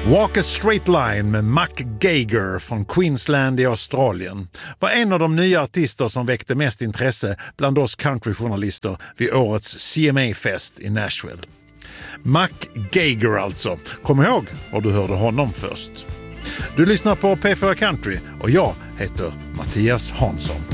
Walk a Straight Line med Mac Geiger från Queensland i Australien var en av de nya artister som väckte mest intresse bland oss countryjournalister vid årets CMA-fest i Nashville. Mac Geiger alltså. Kom ihåg var du hörde honom först. Du lyssnar på P4 Country och jag heter Mattias Hansson.